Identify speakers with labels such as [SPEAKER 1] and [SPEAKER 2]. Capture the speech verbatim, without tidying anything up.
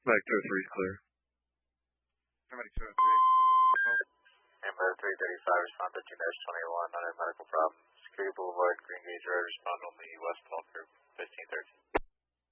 [SPEAKER 1] Back to three is clear.
[SPEAKER 2] Somebody two oh three. Two call.
[SPEAKER 3] Amber three thirty-five, respond thirteen dash twenty-one, not a medical problem. Security Boulevard, Green Gate Road, respond only West Paul Group, fifteen thirteen.